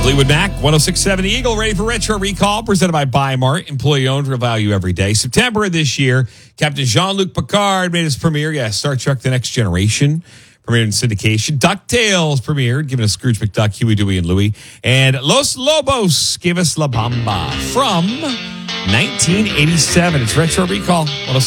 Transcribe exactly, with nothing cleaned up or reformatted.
Fleetwood Mac, one oh six point seven Eagle, ready for Retro Recall, presented by Buy Mart, employee-owned, real value every day. September of this year, Captain Jean-Luc Picard made his premiere. Yeah, Star Trek The Next Generation premiered in syndication. DuckTales premiered, giving us Scrooge McDuck, Huey, Dewey, and Louie. And Los Lobos gave us La Bamba from nineteen eighty-seven. It's Retro Recall, one oh six